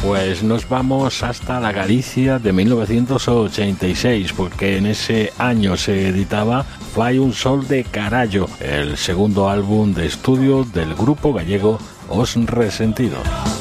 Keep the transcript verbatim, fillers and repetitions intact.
Pues nos vamos hasta la Galicia de mil novecientos ochenta y seis, porque en ese año se editaba Fai un sol de carallo, el segundo álbum de estudio del grupo gallego Os Resentidos.